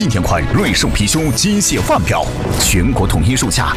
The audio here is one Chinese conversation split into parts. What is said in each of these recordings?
经典款瑞兽貔貅机械腕表，全国统一售价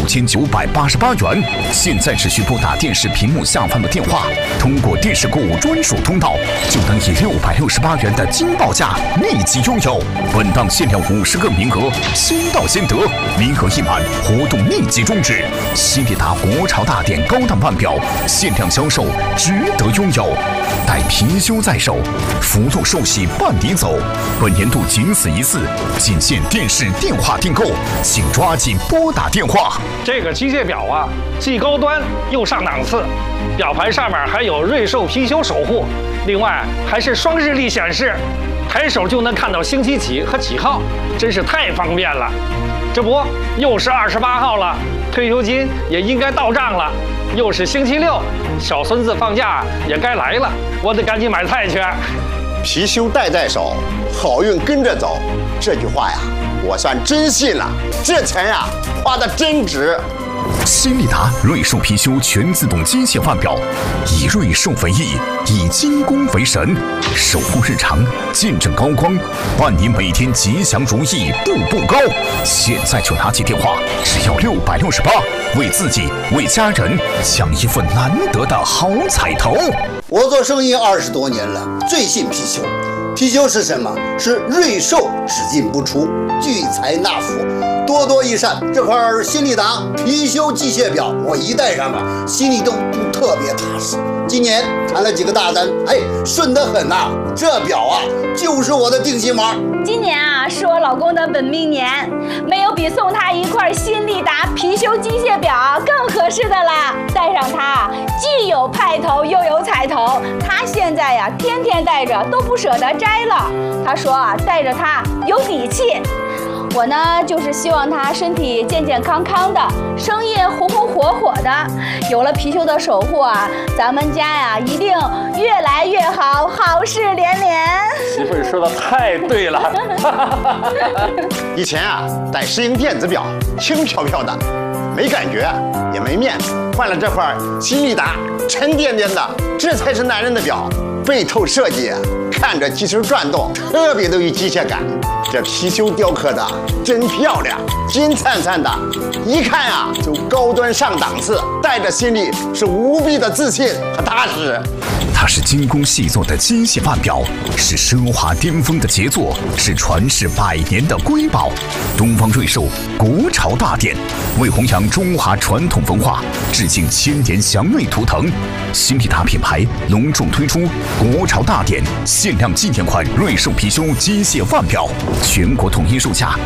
9988元。现在只需拨打电视屏幕下方的电话，通过电视购物专属通道，就能以668元的惊爆价立即拥有。本档限量50个名额，先到先得，名额一满，活动立即终止。新力达国潮大典高档腕表限量销售，值得拥有。待貔貅在手，福禄寿喜伴你走。本年度仅此一次，仅限电视电话订购，请抓紧拨打电话。 这个机械表啊，既高端又上档次，表盘上面还有瑞兽貔貅守护，另外还是双日历显示，抬手就能看到星期几和几号，真是太方便了。这不，又是28号了，退休金也应该到账了。又是星期六，小孙子放假也该来了，我得赶紧买菜去。 貔貅戴在手，好运跟着走。这句话呀，我算真信了。这钱呀，花的真值。 新力达瑞兽貔貅全自动机械腕表，以瑞兽为翼，以精工为神，守护日常，见证高光，伴你每天吉祥如意，步步高。现在就拿起电话，只要668，为自己为家人抢一份难得的好彩头。 我做生意20多年了，最信貔貅。貔貅是什么？是瑞兽只进不出，聚财纳福，多多益善。这块新力达貔貅机械表，我一戴上了，心里都特别踏实。今年谈了几个大单，顺得很呐。这表啊，就是我的定心丸。 今年啊，是我老公的本命年，没有比送他一块新力达貔貅机械表更合适的了。戴上它，既有派头又有彩头。他现在呀，天天戴着都不舍得摘了。他说啊，戴着它有底气。我呢，就是希望他身体健健康康的，生意红红火火的。有了貔貅的守护啊，咱们家呀一定越来越好，好事连连。 媳妇儿说的太对了。 以前啊，戴石英电子表，轻飘飘的，没感觉，也没面子。换了这块新力达，沉甸甸的，这才是男人的表。背透设计，看着机身转动，特别的有机械感。这貔貅雕刻的真漂亮，金灿灿的，一看啊就高端上档次。戴着心里是无比的自信和踏实。 它是精工细作的机械腕表，是奢华巅峰的杰作，是传世100年的瑰宝。东方瑞兽国潮大典，为弘扬中华传统文化，致敬千年祥瑞图腾。新力达品牌隆重推出国潮大典限量纪念款瑞兽貔貅机械腕表，全国统一售价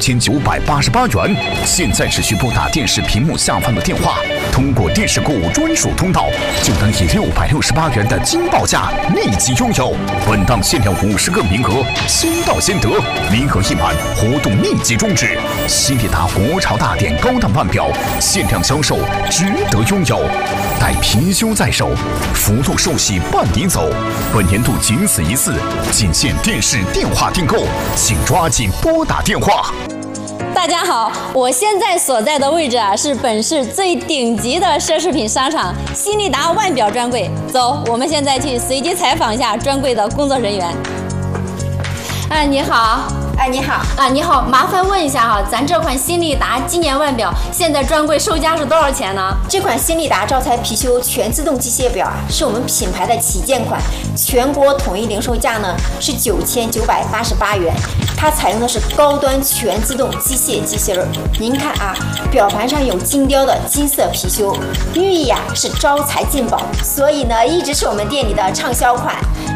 9988元。现在只需拨打电视屏幕下方的电话，通过电视购物专属通道，就能以668元的惊爆价立即拥有。本档限量50个名额，先到先得，名额一满，活动立即终止。新力达国潮大典高档腕表限量销售，值得拥有。待貔貅在手，福禄寿喜伴你走。本年度仅此一次，仅限电视电话订购，请抓紧拨打电话。 大家好，我现在所在的位置啊，是本市最顶级的奢侈品商场新力达腕表专柜。走，我们现在去随机采访一下专柜的工作人员。你好。 你好你好，麻烦问一下哈，咱这款新力达纪念腕表现在专柜售价是多少钱呢？ 这款新力达招财貔貅全自动机械表啊，是我们品牌的旗舰款，全国统一零售价呢是9988元。它采用的是高端全自动机械机芯儿。您看啊，表盘上有精雕的金色貔貅，寓意啊是招财进宝，所以呢一直是我们店里的畅销款。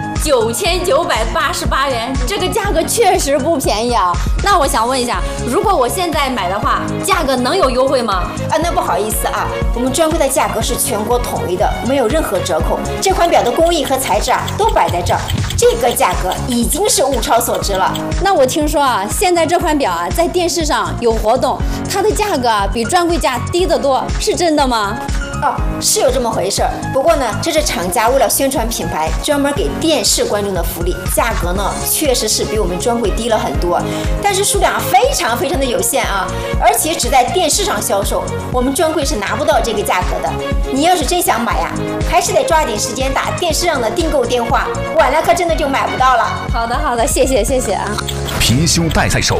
9988元，这个价格确实不便宜啊。那我想问一下，如果我现在买的话，价格能有优惠吗？ 那不好意思啊，我们专柜的价格是全国统一的，没有任何折扣。这款表的工艺和材质啊都摆在这儿，这个价格已经是物超所值了。 那我听说啊，现在这款表啊在电视上有活动，它的价格啊比专柜价低得多，是真的吗？ 哦，是有这么回事儿。不过呢，这是厂家为了宣传品牌，专门给电视观众的福利。价格呢，确实是比我们专柜低了很多，但是数量非常的有限啊，而且只在电视上销售，我们专柜是拿不到这个价格的。你要是真想买呀，还是得抓紧时间打电视上的订购电话，晚了可真的就买不到了。 好的，谢谢啊。 貔貅带在手，